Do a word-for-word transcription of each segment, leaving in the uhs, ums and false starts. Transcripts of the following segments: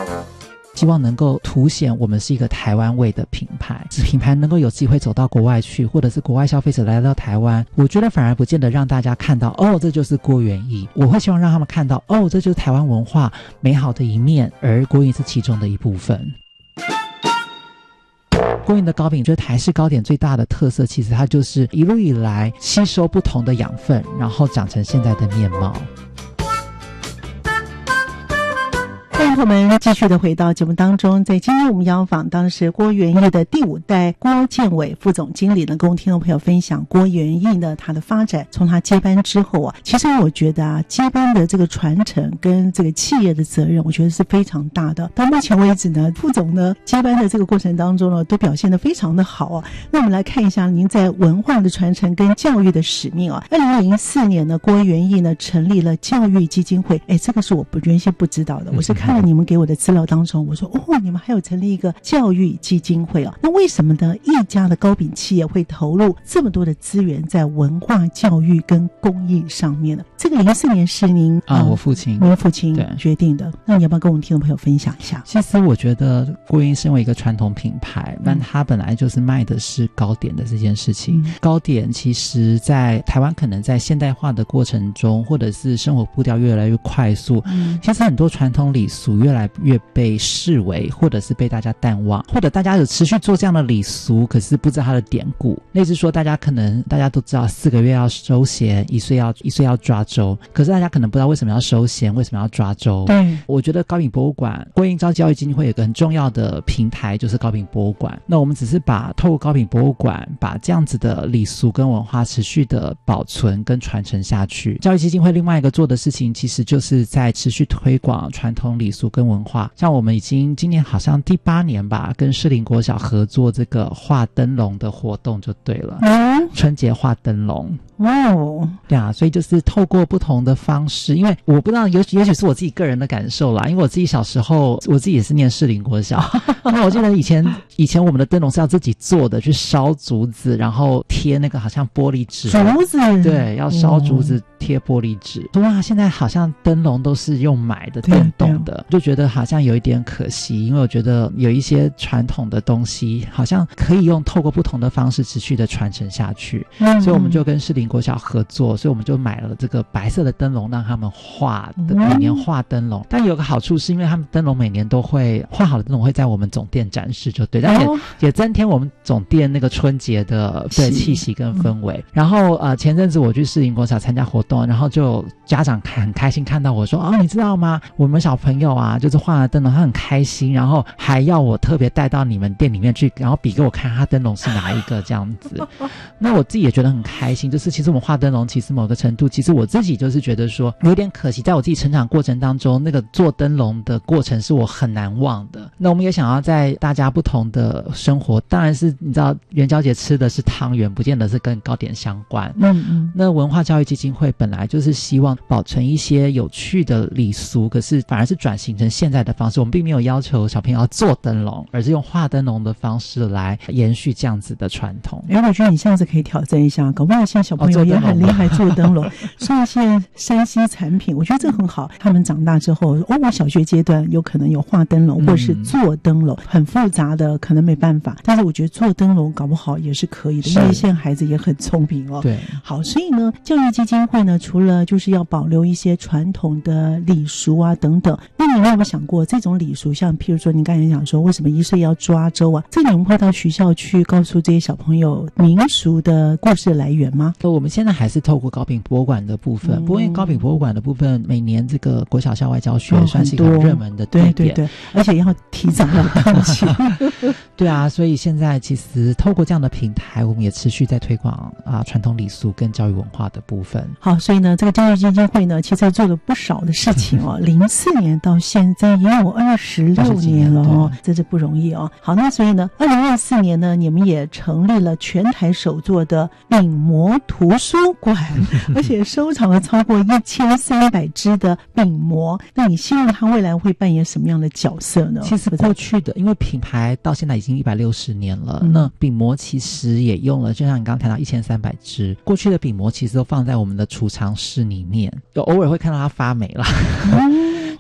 希望能够凸显我们是一个台湾味的品牌，品牌能够有机会走到国外去，或者是国外消费者来到台湾，我觉得反而不见得让大家看到哦这就是郭元益，我会希望让他们看到哦这就是台湾文化美好的一面，而郭元益是其中的一部分。郭元益的糕饼，就是台式糕点最大的特色，其实它就是一路以来吸收不同的养分，然后长成现在的面貌。 欢迎朋友们继续的回到节目当中，在今天我们邀访当时郭元益的第五代郭建伟副总经理呢，跟我们听众朋友分享郭元益呢他的发展，从他接班之后啊，其实我觉得啊，接班的这个传承跟这个企业的责任，我觉得是非常大的。到目前为止呢，副总呢接班的这个过程当中呢，都表现得非常的好啊。那我们来看一下您在文化的传承跟教育的使命啊。二零零四年呢，郭元益呢成立了教育基金会，哎，这个是我不原先不知道的，我是看了你们给我的资料当中，我说哦，你们还有成立一个教育基金会啊？那为什么呢？一家的糕饼企业会投入这么多的资源在文化教育跟公益上面呢？这个零四年是您啊、呃，我父亲， 您父亲决定的。那你要不要跟我们听众朋友分享一下？ 其实我觉得郭元益身为一个传统品牌，但他本来就是卖的是糕点的这件事情。嗯、糕点其实在台湾可能在现代化的过程中，或者是生活步调越来越快速，嗯、其实很多传统礼俗越来越被视为，或者是被大家淡忘，或者大家有持续做这样的礼俗，可是不知道它的典故。类似说，大家可能大家都知道四个月要收弦，一岁要一岁要抓周，可是大家可能不知道为什么要收弦，为什么要抓周。对，我觉得糕饼博物馆郭元益教育基金会有一个很重要的平台，就是糕饼博物馆。那我们只是把透过糕饼博物馆，把这样子的礼俗跟文化持续的保存跟传承下去。教育基金会另外一个做的事情，其实就是在持续推广传统礼俗跟文化。像我们已经今年好像第八年吧，跟士林国小合作这个画灯笼的活动就对了，嗯、春节画灯笼。哇哦，对啊，所以就是透过不同的方式，因为我不知道，也许也许是我自己个人的感受啦，因为我自己小时候，我自己也是念士林国小，那我记得以前以前我们的灯笼是要自己做的，去烧竹子，然后贴那个好像玻璃纸， 竹子，对， 要烧竹子贴玻璃纸。嗯、哇，现在好像灯笼都是用买的电动的，就觉得好像有一点可惜，因为我觉得有一些传统的东西，好像可以用透过不同的方式持续的传承下去，嗯、所以我们就跟士林国小合作，所以我们就买了这个白色的灯笼让他们画的，每年画灯笼。但有个好处是因为他们灯笼每年都会画好的灯笼会在我们总店展示，就对，但也、哦、也增添我们总店那个春节的对气息跟氛围。嗯、然后呃前阵子我去士林国小参加活动，然后就家长很开心看到我说哦，你知道吗？我们小朋友啊，就是画了灯笼，他很开心，然后还要我特别带到你们店里面去，然后比给我看他灯笼是哪一个这样子。那我自己也觉得很开心，就是其实我们画灯笼其实某个程度，其实我自己就是觉得说有点可惜，在我自己成长过程当中，那个做灯笼的过程是我很难忘的。那我们也想要在大家不同的生活，当然是你知道元宵节吃的是汤圆，不见得是跟糕点相关。嗯嗯。那文化教育基金会本来就是希望保存一些有趣的礼俗，可是反而是转型成现在的方式。我们并没有要求小朋友要做灯笼，而是用画灯笼的方式来延续这样子的传统。 哎，我觉得你下次可以挑战一下，搞不好现在小朋友也很厉害做灯笼，所以现在山西产品，我觉得这很好。他们长大之后，哦，我小学阶段有可能有画灯笼，或者是做灯笼，很复杂的可能没办法，但是我觉得做灯笼搞不好也是可以的，因为现在孩子也很聪明哦。对，好，所以呢，教育基金会呢，除了就是要保留一些传统的礼俗啊等等，那你们有没有想过这种礼俗，像譬如说你刚才讲说为什么一岁要抓周啊，这你们会到学校去告诉这些小朋友民俗的故事来源吗？ 我们现在还是透过糕饼博物馆的部分，嗯、不过因为糕饼博物馆的部分每年这个国小校外教学算是一个很热门的地点， 哦、对对对，而且要提早要到齐。 对啊，所以现在其实透过这样的平台，我们也持续在推广啊传统礼俗跟教育文化的部分。 好，所以呢，这个教育基金会呢，其实做了不少的事情哦。零四年到现在也有二十六年了哦，这是不容易哦。好，那所以呢，二零二四年呢，你们也成立了全台首座的饼模图书馆，而且收藏了超过一千三百只的饼模。那你希望它未来会扮演什么样的角色呢？ 其实过去的，因为品牌到现在已经一百六十年了，嗯、那饼模其实也用了，就像你刚刚谈到一千三百只，过去的饼模其实都放在我们的储藏室里面，就偶尔会看到它发霉啦。嗯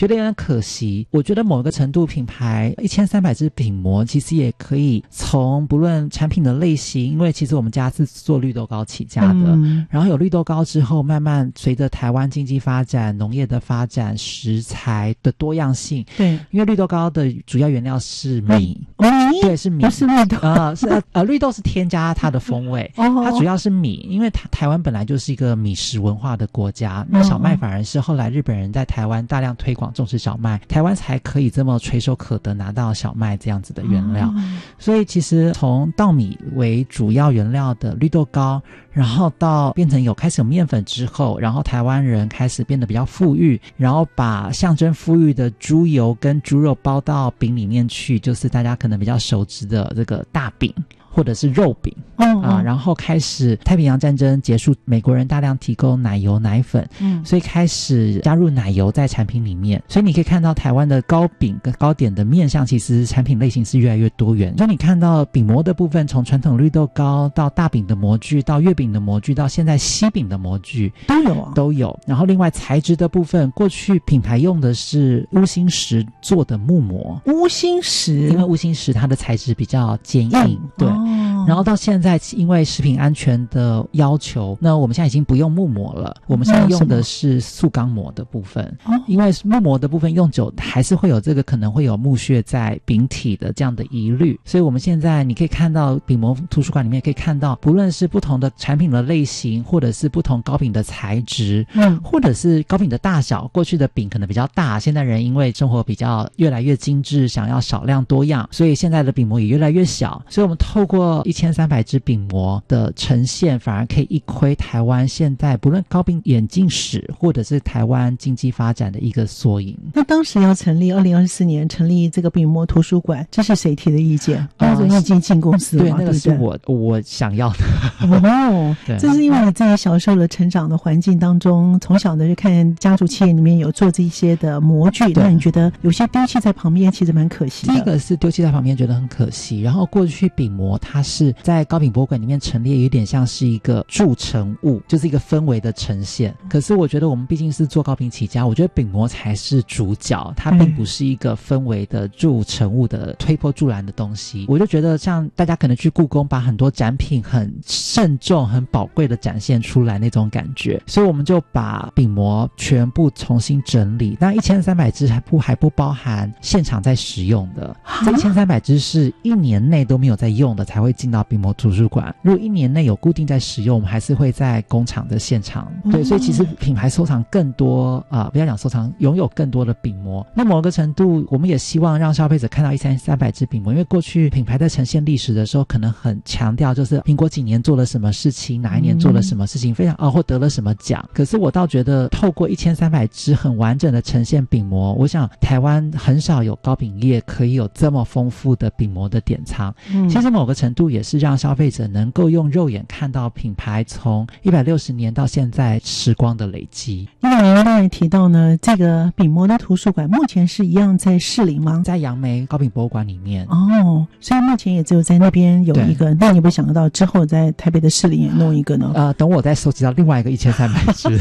觉得有点可惜。我觉得某个程度品牌一千三百支饼膜其实也可以从不论产品的类型，因为其实我们家是做绿豆糕起家的、嗯、然后有绿豆糕之后，慢慢随着台湾经济发展、农业的发展、食材的多样性， 对， 因为绿豆糕的主要原料是米， 米对，是米， 不是绿豆呃是呃绿豆是添加它的风味哦，它主要是米，因为台台湾本来就是一个米食文化的国家，那小麦反而是后来日本人在台湾大量推广种植小麦，台湾才可以这么垂手可得拿到小麦这样子的原料、哦、所以其实从稻米为主要原料的绿豆糕，然后到变成有开始有面粉之后，然后台湾人开始变得比较富裕，然后把象征富裕的猪油跟猪肉包到饼里面去，就是大家可能比较熟知的这个大饼或者是肉饼、嗯、啊，然后开始太平洋战争结束，美国人大量提供奶油奶粉，嗯，所以开始加入奶油在产品里面，所以你可以看到台湾的糕饼跟糕点的面向其实产品类型是越来越多元。所以你看到饼模的部分，从传统绿豆糕到大饼的模具，到月饼的模具，到现在西饼的模具都有啊， 都有。然后另外材质的部分，过去品牌用的是乌心石做的木模， 乌心石， 因为乌心石它的材质比较坚硬、嗯、对、哦，然后到现在因为食品安全的要求，那我们现在已经不用木模了，我们现在用的是塑钢模的部分、哦、因为木模的部分用久还是会有这个可能会有木屑在饼体的这样的疑虑，所以我们现在你可以看到饼模图书馆里面可以看到，不论是不同的产品的类型，或者是不同糕饼的材质，嗯，或者是糕饼的大小，过去的饼可能比较大，现在人因为生活比较越来越精致，想要少量多样，所以现在的饼模也越来越小，所以我们透过一千三百支饼模的呈现，反而可以一窥台湾现在不论糕饼演进史，或者是台湾经济发展的一个缩影。 那当时要成立二零二四年成立这个饼模图书馆，这是谁提的意见？那时候已经进公司了、 呃、对，那个是我我想要的哦，这是因为你自己小时候的成长的环境当中，从小的就看家族企业里面有做这些的模具，那你觉得有些丢弃在旁边其实蛮可惜的。 第一个是丢弃在旁边觉得很可惜，然后过去饼模它是在糕饼博物馆里面陈列，有点像是一个铸成物，就是一个氛围的呈现。可是我觉得我们毕竟是做糕饼起家，我觉得饼模才是主角，它并不是一个氛围的铸成物的推波助澜的东西。我就觉得像大家可能去故宫把很多展品很慎重很宝贵的展现出来那种感觉，所以我们就把饼模全部重新整理。那一千三百支还不还不包含现场在使用的，这一千三百支是一年内都没有在用的才会进到饼模图书馆，如果一年内有固定在使用，我们还是会在工厂的现场。对，所以其实品牌收藏更多啊、呃，不要讲收藏，拥有更多的饼模。那某个程度我们也希望让消费者看到一千三百支饼模，因为过去品牌在呈现历史的时候可能很强调就是苹果几年做了什么事情，哪一年做了什么事情，非常啊或得了什么奖。可是我倒觉得透过一千三百支很完整的呈现饼模，我想台湾很少有糕饼业可以有这么丰富的饼模的典藏、嗯、其实某个程度也是让消费者能够用肉眼看到品牌从一百六十年到现在时光的累积。 因为您刚才提到呢，这个饼模的图书馆目前是一样在士林吗？ 在杨梅糕饼博物馆里面。 哦，所以目前也只有在那边有一个，那你有没有想得到之后在台北的士林也弄一个呢？ 呃，等我再收集到另外一个一千三百支。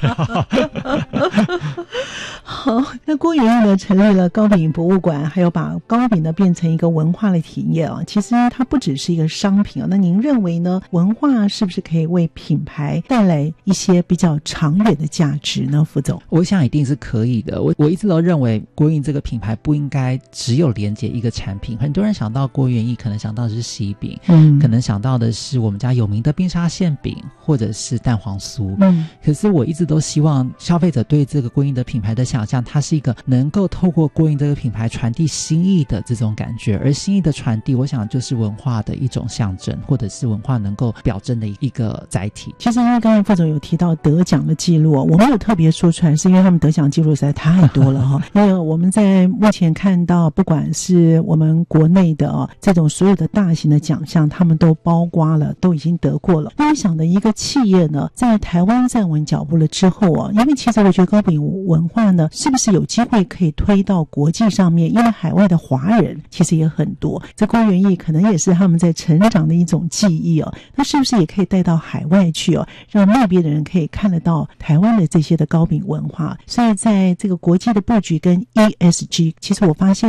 好，那郭元益呢成立了糕饼博物馆，还有把糕饼呢变成一个文化的体验啊。其实它不只是一个商品啊。那您认为呢？文化是不是可以为品牌带来一些比较长远的价值呢？副总， 我想一定是可以的。我我一直都认为郭元益这个品牌不应该只有连接一个产品。很多人想到郭元益，可能想到的是喜饼，嗯，可能想到的是我们家有名的冰沙馅饼，或者是蛋黄酥，嗯。可是我一直都希望消费者对这个郭元益的品牌的想象，它是一个能够透过郭元益这个品牌传递心意的这种感觉，而心意的传递，我想就是文化的一种象征，或者是文化能够表征的一个载体。 其实因为刚才副总有提到得奖的记录，我没有特别说出来，是因为他们得奖记录实在太多了哈。因为我们在目前看到，不管是我们国内的哦这种所有的大型的奖项，他们都包括了，都已经得过了。那我想的一个企业呢，在台湾站稳脚步了之后啊，因为其实我觉得糕饼文化呢，是不是有机会可以推到国际上面？因为海外的华人其实也很多，这郭元益可能也是他们在成成长的一种记忆哦，那是不是也可以带到海外去哦，让那边的人可以看得到台湾的这些的糕饼文化？所以在这个国际的布局跟 E S G， 其实我发现